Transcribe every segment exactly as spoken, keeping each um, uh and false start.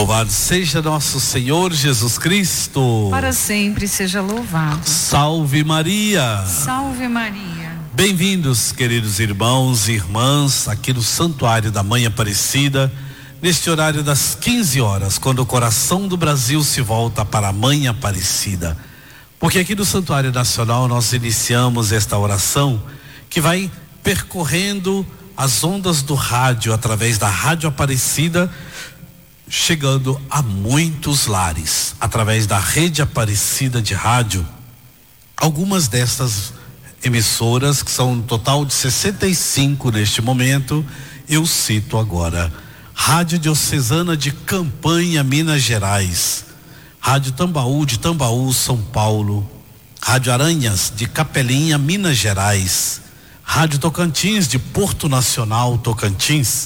Louvado seja nosso Senhor Jesus Cristo. Para sempre seja louvado. Salve Maria. Salve Maria. Bem-vindos, queridos irmãos e irmãs, aqui no Santuário da Mãe Aparecida, neste horário das quinze horas, quando o coração do Brasil se volta para a Mãe Aparecida. Porque aqui no Santuário Nacional nós iniciamos esta oração que vai percorrendo as ondas do rádio, através da Rádio Aparecida, chegando a muitos lares, através da Rede Aparecida de Rádio. Algumas dessas emissoras, que são um total de sessenta e cinco neste momento, eu cito agora: Rádio Diocesana de Campanha, Minas Gerais, Rádio Tambaú de Tambaú, São Paulo, Rádio Aranhas de Capelinha, Minas Gerais, Rádio Tocantins de Porto Nacional, Tocantins,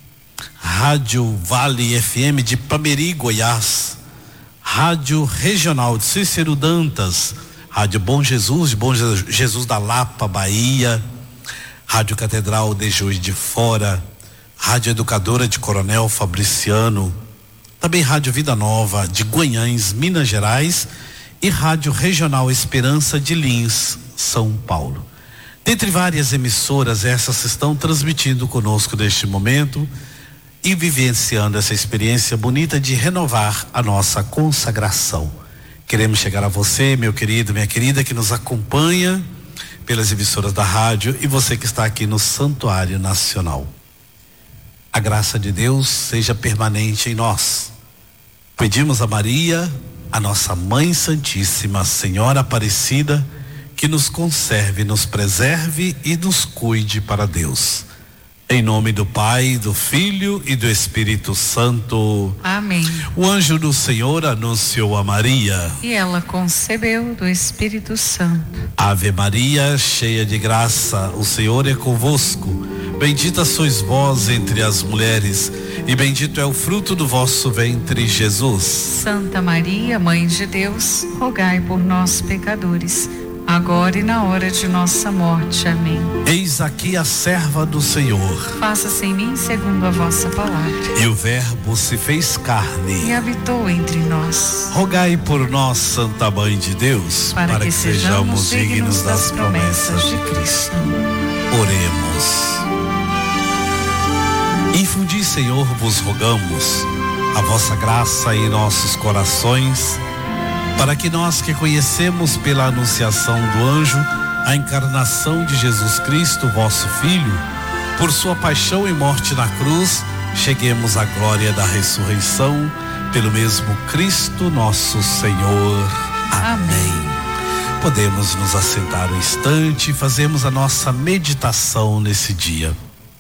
Rádio Vale F M de Pameri, Goiás, Rádio Regional de Cícero Dantas, Rádio Bom Jesus de Bom Jesus da Lapa, Bahia, Rádio Catedral de Juiz de Fora, Rádio Educadora de Coronel Fabriciano, também Rádio Vida Nova de Guanhães, Minas Gerais, e Rádio Regional Esperança de Lins, São Paulo. Dentre várias emissoras, essas estão transmitindo conosco neste momento e vivenciando essa experiência bonita de renovar a nossa consagração. Queremos chegar a você, meu querido, minha querida, que nos acompanha pelas emissoras da rádio, e você que está aqui no Santuário Nacional. A graça de Deus seja permanente em nós. Pedimos a Maria, a nossa Mãe Santíssima, Senhora Aparecida, que nos conserve, nos preserve e nos cuide para Deus. Em nome do Pai, do Filho e do Espírito Santo. Amém. O anjo do Senhor anunciou a Maria. E ela concebeu do Espírito Santo. Ave Maria, cheia de graça, o Senhor é convosco. Bendita sois vós entre as mulheres, e bendito é o fruto do vosso ventre, Jesus. Santa Maria, Mãe de Deus, rogai por nós, pecadores, agora e na hora de nossa morte. Amém. Eis aqui a serva do Senhor. Faça-se em mim segundo a vossa palavra. E o Verbo se fez carne e habitou entre nós. Rogai por nós, Santa Mãe de Deus, para, para que, que sejamos dignos das promessas de Cristo. Oremos. Infundi, Senhor, vos rogamos a vossa graça em nossos corações, para que nós que conhecemos pela anunciação do anjo a encarnação de Jesus Cristo, vosso Filho, por sua paixão e morte na cruz, cheguemos à glória da ressurreição, pelo mesmo Cristo nosso Senhor. Amém. Amém. Podemos nos assentar um instante e fazermos a nossa meditação nesse dia.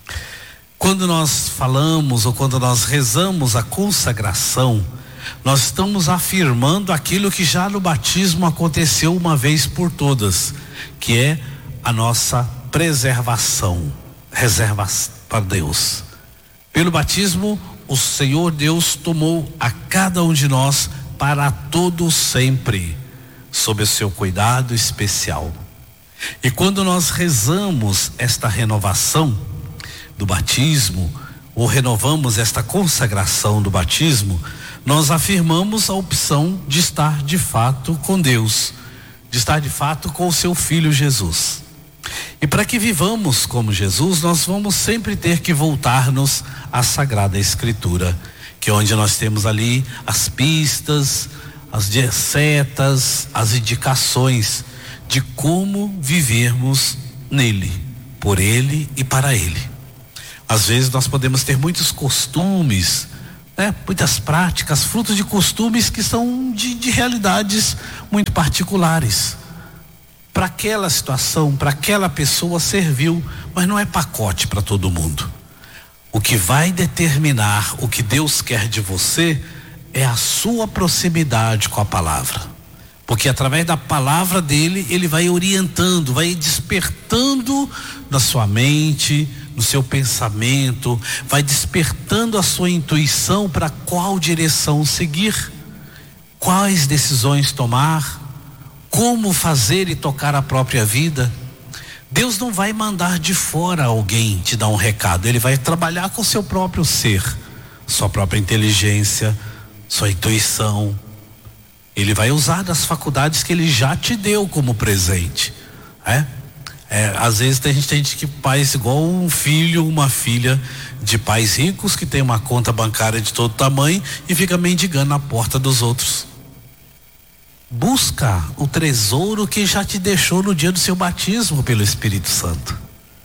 Quando nós falamos ou quando nós rezamos a consagração, nós estamos afirmando aquilo que já no batismo aconteceu uma vez por todas, que é a nossa preservação, reserva para Deus. Pelo batismo, o Senhor Deus tomou a cada um de nós para todo sempre, sob o seu cuidado especial. E quando nós rezamos esta renovação do batismo, ou renovamos esta consagração do batismo, nós afirmamos a opção de estar de fato com Deus, de estar de fato com o seu Filho Jesus. E para que vivamos como Jesus, nós vamos sempre ter que voltar-nos à Sagrada Escritura, que é onde nós temos ali as pistas, as setas, as indicações de como vivermos nele, por ele e para ele. Às vezes nós podemos ter muitos costumes, né? Muitas práticas, frutos de costumes que são de, de realidades muito particulares. Para aquela situação, para aquela pessoa serviu, mas não é pacote para todo mundo. O que vai determinar o que Deus quer de você é a sua proximidade com a palavra. Porque através da palavra dele, ele vai orientando, vai despertando na sua mente, no seu pensamento, vai despertando a sua intuição para qual direção seguir, quais decisões tomar, como fazer e tocar a própria vida. Deus não vai mandar de fora alguém te dar um recado, ele vai trabalhar com o seu próprio ser, sua própria inteligência, sua intuição. Ele vai usar das faculdades que ele já te deu como presente. É? É, às vezes tem gente, tem gente que faz igual um filho, uma filha de pais ricos que tem uma conta bancária de todo tamanho e fica mendigando na porta dos outros. Busca o tesouro que já te deixou no dia do seu batismo pelo Espírito Santo.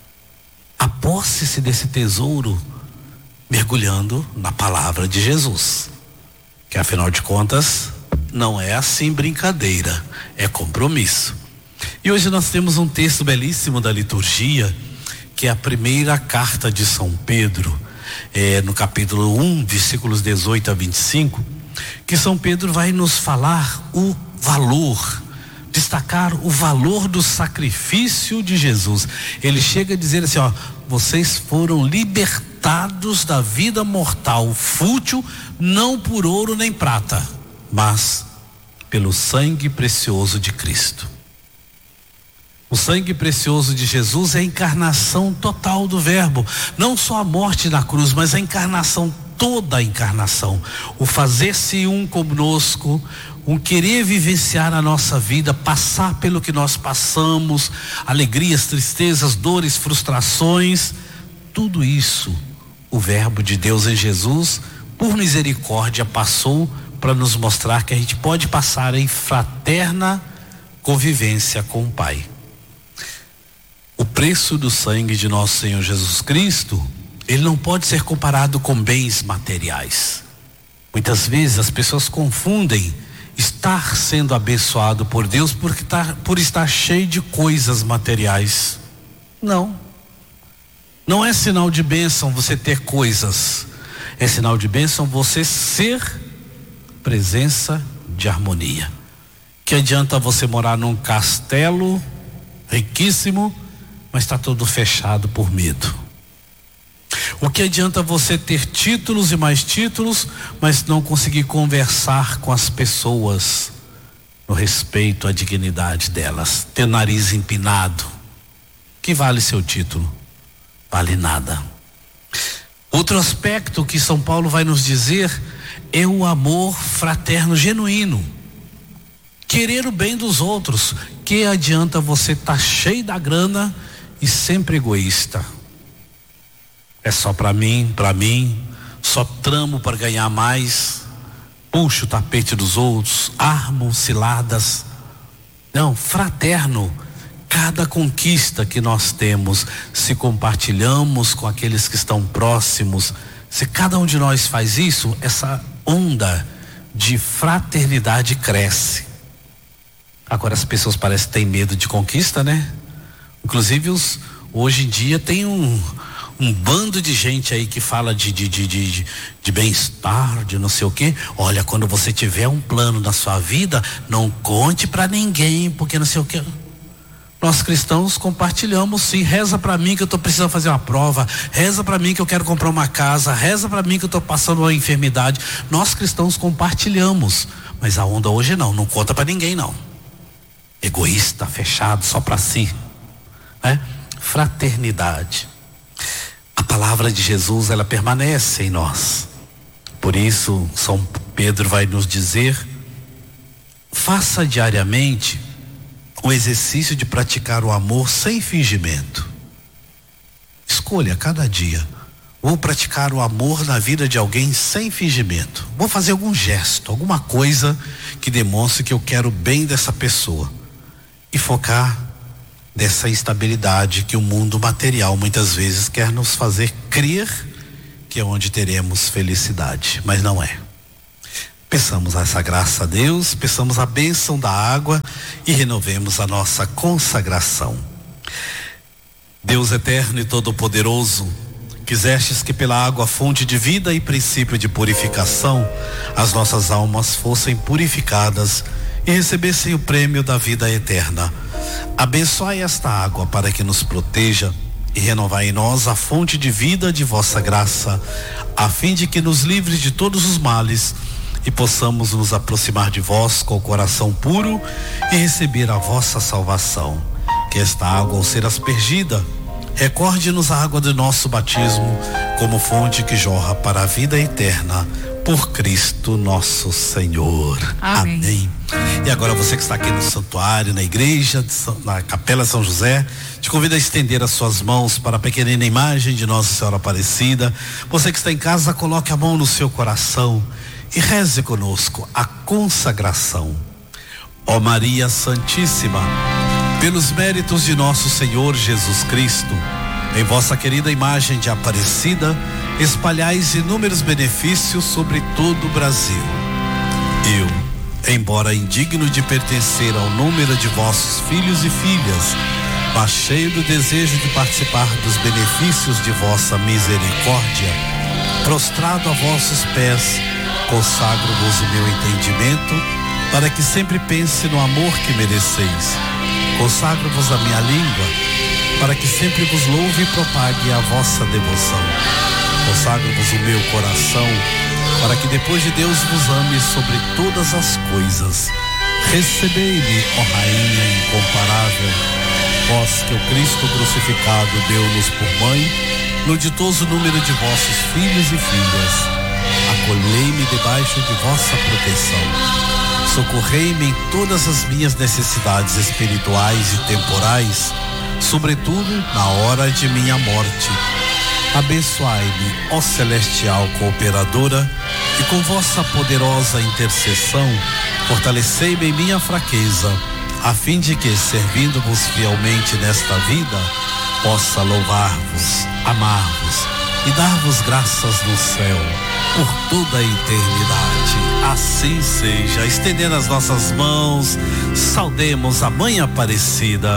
Aposse-se desse tesouro mergulhando na palavra de Jesus, que afinal de contas não é assim brincadeira, é compromisso. E hoje nós temos um texto belíssimo da liturgia, que é a primeira carta de São Pedro, é, no capítulo um, versículos dezoito a vinte e cinco, que São Pedro vai nos falar o valor, destacar o valor do sacrifício de Jesus. Ele chega a dizer assim, ó, vocês foram libertados da vida mortal fútil, não por ouro nem prata, mas pelo sangue precioso de Cristo. O sangue precioso de Jesus é a encarnação total do Verbo, não só a morte na cruz, mas a encarnação, toda a encarnação, o fazer-se um conosco, um querer vivenciar a nossa vida, passar pelo que nós passamos, alegrias, tristezas, dores, frustrações, tudo isso o Verbo de Deus em Jesus, por misericórdia, passou para nos mostrar que a gente pode passar em fraterna convivência com o Pai. O preço do sangue de nosso Senhor Jesus Cristo, ele não pode ser comparado com bens materiais. Muitas vezes as pessoas confundem estar sendo abençoado por Deus porque tá, por estar cheio de coisas materiais. Não. Não é sinal de bênção você ter coisas. É sinal de bênção você ser presença de harmonia. Que adianta você morar num castelo riquíssimo, mas está todo fechado por medo? O que adianta você ter títulos e mais títulos, mas não conseguir conversar com as pessoas no respeito à dignidade delas? Ter nariz empinado, que vale seu título? Vale nada. Outro aspecto que São Paulo vai nos dizer é o amor fraterno genuíno. Querer o bem dos outros. Que adianta você estar cheio da grana e sempre egoísta? É só para mim, para mim, só tramo para ganhar mais, puxo o tapete dos outros, armo ciladas. Não, fraterno. Cada conquista que nós temos, se compartilhamos com aqueles que estão próximos, se cada um de nós faz isso, essa onda de fraternidade cresce. Agora as pessoas parecem que têm medo de conquista, né? Inclusive os, hoje em dia tem um, um bando de gente aí que fala de, de, de, de, de bem-estar, de não sei o quê. Olha, quando você tiver um plano na sua vida, não conte para ninguém, porque não sei o quê. Nós cristãos compartilhamos sim. Reza para mim que eu estou precisando fazer uma prova, reza para mim que eu quero comprar uma casa, reza para mim que eu estou passando uma enfermidade. Nós cristãos compartilhamos, mas a onda hoje não, não conta para ninguém não. Egoísta, fechado, só para si, né? Fraternidade. A palavra de Jesus, ela permanece em nós. Por isso São Pedro vai nos dizer: faça diariamente o exercício de praticar o amor sem fingimento. Escolha cada dia: vou praticar o amor na vida de alguém sem fingimento. Vou fazer algum gesto, alguma coisa que demonstre que eu quero o bem dessa pessoa. E focar nessa estabilidade que o mundo material muitas vezes quer nos fazer crer que é onde teremos felicidade, mas não é. Peçamos essa graça a Deus, peçamos a bênção da água e renovemos a nossa consagração. Deus eterno e todo-poderoso, quisestes que pela água, fonte de vida e princípio de purificação, as nossas almas fossem purificadas e recebessem o prêmio da vida eterna. Abençoai esta água para que nos proteja e renovai em nós a fonte de vida de vossa graça, a fim de que nos livre de todos os males e possamos nos aproximar de vós com o coração puro e receber a vossa salvação. Que esta água, ao ser aspergida, Recorde-nos a água do nosso batismo como fonte que jorra para a vida eterna, por Cristo nosso Senhor. Amém. Amém. E agora você que está aqui no santuário, na igreja, de São, na Capela São José, te convido a estender as suas mãos para a pequenina imagem de Nossa Senhora Aparecida. Você que está em casa, coloque a mão no seu coração e reze conosco a consagração. Ó Maria Santíssima, pelos méritos de nosso Senhor Jesus Cristo, em vossa querida imagem de Aparecida, espalhais inúmeros benefícios sobre todo o Brasil. Eu, embora indigno de pertencer ao número de vossos filhos e filhas, mas cheio do desejo de participar dos benefícios de vossa misericórdia, prostrado a vossos pés, consagro-vos o meu entendimento, para que sempre pense no amor que mereceis. Consagro-vos a minha língua, para que sempre vos louve e propague a vossa devoção. Consagro-vos o meu coração, para que depois de Deus vos ame sobre todas as coisas. Recebei-me, ó Rainha incomparável, vós que o Cristo crucificado deu-nos por mãe, no ditoso número de vossos filhos e filhas. Acolhei-me debaixo de vossa proteção. Socorrei-me em todas as minhas necessidades espirituais e temporais, sobretudo na hora de minha morte. Abençoai-me, ó celestial cooperadora, e com vossa poderosa intercessão, fortalecei-me em minha fraqueza, a fim de que, servindo-vos fielmente nesta vida, possa louvar-vos, amar-vos e dar-vos graças no céu, por toda a eternidade. Assim seja. Estendendo as nossas mãos, saudemos a Mãe Aparecida.